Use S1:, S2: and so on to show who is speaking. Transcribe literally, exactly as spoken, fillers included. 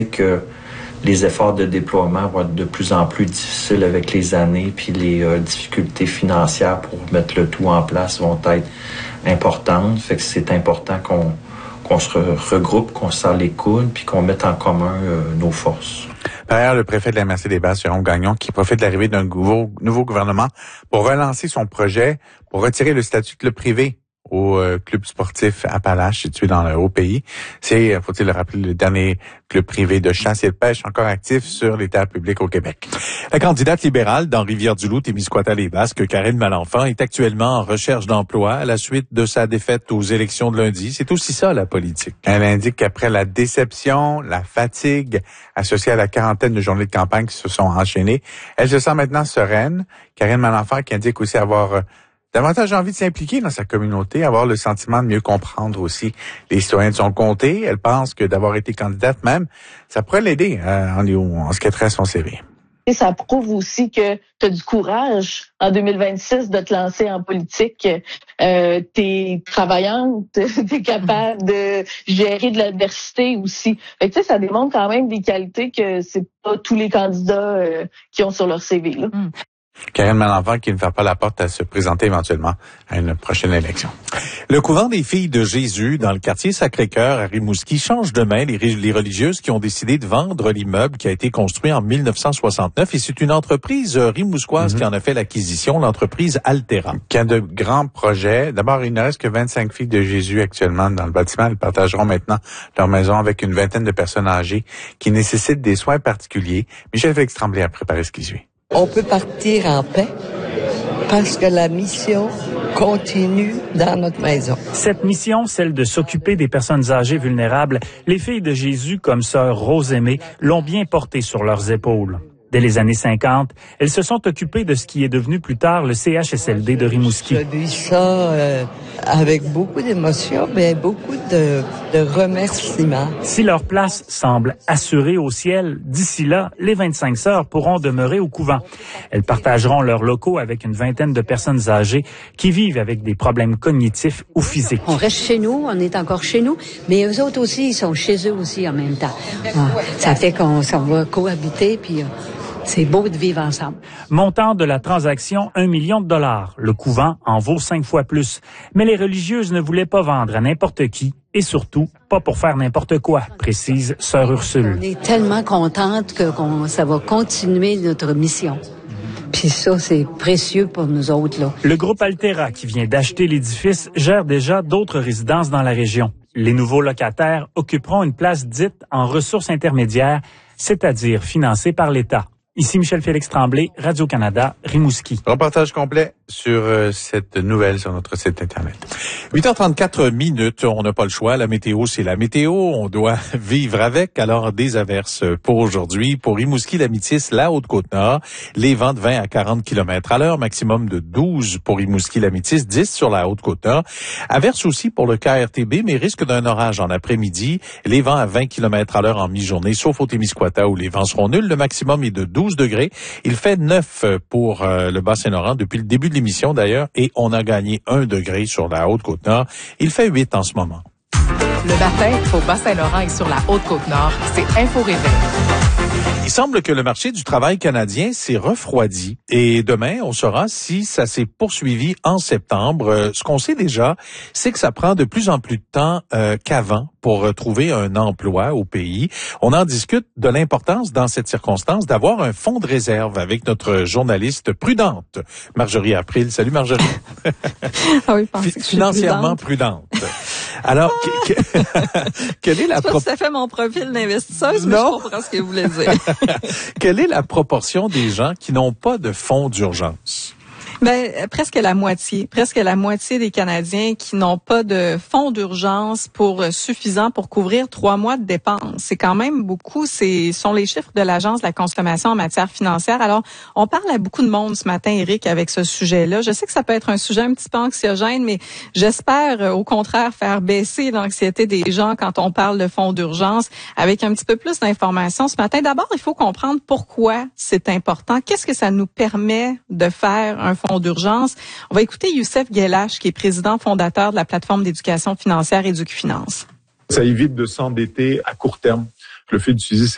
S1: que les efforts de déploiement vont être de plus en plus difficiles avec les années, puis les euh, difficultés financières pour mettre le tout en place vont être importantes. Fait que c'est important qu'on, qu'on se regroupe, qu'on se serre les coudes, puis qu'on mette en commun euh, nos forces.
S2: Par ailleurs, le préfet de la M R C des Basses, Jérôme Gagnon, qui profite de l'arrivée d'un nouveau, nouveau gouvernement pour relancer son projet, pour retirer le statut de club privé au euh, club sportif Appalaches situé dans le Haut-Pays. C'est, faut-il le rappeler, le dernier club privé de chasse et de pêche encore actif sur les terres publiques au Québec. La candidate libérale dans Rivière-du-Loup, Témiscouata-les-Basques, Karine Malenfant, est actuellement en recherche d'emploi à la suite de sa défaite aux élections de lundi. C'est aussi ça, la politique. Elle indique qu'après la déception, la fatigue associée à la quarantaine de journées de campagne qui se sont enchaînées, elle se sent maintenant sereine. Karine Malenfant qui indique aussi avoir euh, davantage envie de s'impliquer dans sa communauté, avoir le sentiment de mieux comprendre aussi les citoyens de son comté. Elle pense que d'avoir été candidate même, ça pourrait l'aider euh, en, en ce qui a trait à son C V.
S3: Et ça prouve aussi que tu as du courage en deux mille vingt-six de te lancer en politique. Euh, tu es travaillante, tu es capable de gérer de l'adversité aussi. Fait que, tu sais, ça démontre quand même des qualités que c'est pas tous les candidats euh, qui ont sur leur C V. Là. Mm.
S2: Karine Malenfant qui ne ferme pas la porte à se présenter éventuellement à une prochaine élection. Le couvent des Filles de Jésus dans le quartier Sacré-Cœur à Rimouski change de main. Les, les religieuses qui ont décidé de vendre l'immeuble qui a été construit en mille neuf cent soixante-neuf et c'est une entreprise rimousquoise mm-hmm. qui en a fait l'acquisition, l'entreprise Altera. Qui a de grands projets. D'abord, il ne reste que vingt-cinq Filles de Jésus actuellement dans le bâtiment. Elles partageront maintenant leur maison avec une vingtaine de personnes âgées qui nécessitent des soins particuliers. Michel Félix-Tremblay a préparé ce qui suit.
S4: On peut partir en paix parce que la mission continue dans notre maison.
S5: Cette mission, celle de s'occuper des personnes âgées vulnérables, les Filles de Jésus, comme sœur Rose-Aimée, l'ont bien portée sur leurs épaules. Dès les années cinquante, elles se sont occupées de ce qui est devenu plus tard le C H S L D de Rimouski.
S4: Je vis ça euh, avec beaucoup d'émotion, mais beaucoup de, de remerciements.
S5: Si leur place semble assurée au ciel, d'ici là, les vingt-cinq sœurs pourront demeurer au couvent. Elles partageront leurs locaux avec une vingtaine de personnes âgées qui vivent avec des problèmes cognitifs ou physiques.
S6: On reste chez nous, on est encore chez nous, mais eux autres aussi, ils sont chez eux aussi en même temps. Ah, ça fait qu'on s'en va cohabiter, puis... c'est beau de vivre ensemble.
S5: Montant de la transaction, un million de dollars. Le couvent en vaut cinq fois plus. Mais les religieuses ne voulaient pas vendre à n'importe qui et surtout pas pour faire n'importe quoi, précise sœur Ursule.
S6: On est tellement contente que qu'on, ça va continuer notre mission. Puis ça, c'est précieux pour nous autres, là.
S5: Le groupe Altera, qui vient d'acheter l'édifice, gère déjà d'autres résidences dans la région. Les nouveaux locataires occuperont une place dite en ressources intermédiaires, c'est-à-dire financée par l'État. Ici Michel Félix-Tremblay, Radio-Canada, Rimouski.
S2: Reportage complet sur euh, cette nouvelle sur notre site Internet. huit heures trente-quatre minutes, on n'a pas le choix. La météo, c'est la météo. On doit vivre avec. Alors, des averses pour aujourd'hui. Pour Rimouski, la Métis, la Haute-Côte-Nord, les vents de vingt à quarante kilomètres à l'heure, maximum de douze pour Rimouski, la Métis, dix sur la Haute-Côte-Nord. Averse aussi pour le K R T B, mais risque d'un orage en après-midi. Les vents à vingt kilomètres à l'heure en mi-journée, sauf au Témiscouata où les vents seront nuls. Le maximum est de douze degrés. Il fait neuf pour euh, le Bas-Saint-Laurent depuis le début de l'émission d'ailleurs et on a gagné un degré sur la Haute-Côte-Nord. Il fait huit en ce moment.
S7: Le matin, au Bas-Saint-Laurent et sur la Haute-Côte-Nord, c'est Info Réveil.
S2: Il semble que le marché du travail canadien s'est refroidi et demain, on saura si ça s'est poursuivi en septembre. Euh, ce qu'on sait déjà, c'est que ça prend de plus en plus de temps euh, qu'avant pour euh, trouver un emploi au pays. On en discute de l'importance dans cette circonstance d'avoir un fonds de réserve avec notre journaliste prudente, Marjorie April. Salut Marjorie.
S8: Ah oui, je que
S2: Financièrement prudente. prudente. Alors, que, que, quelle est la...
S8: Je sais pas si ça fait mon profil d'investisseuse, mais
S2: non.
S8: Je comprends ce que vous voulez dire.
S2: Quelle est la proportion des gens qui n'ont pas de fonds d'urgence?
S8: Ben, presque la moitié, presque la moitié des Canadiens qui n'ont pas de fonds d'urgence pour suffisant pour couvrir trois mois de dépenses. C'est quand même beaucoup. C'est sont les chiffres de l'Agence de la consommation en matière financière. Alors, on parle à beaucoup de monde ce matin, Éric, avec ce sujet-là. Je sais que ça peut être un sujet un petit peu anxiogène, mais j'espère au contraire faire baisser l'anxiété des gens quand on parle de fonds d'urgence avec un petit peu plus d'informations ce matin. D'abord, il faut comprendre pourquoi c'est important. Qu'est-ce que ça nous permet de faire un fonds d'urgence? On va écouter Youssef Guelache, qui est président fondateur de la plateforme d'éducation financière EducFinance.
S9: Ça évite de s'endetter à court terme. Le fait d'utiliser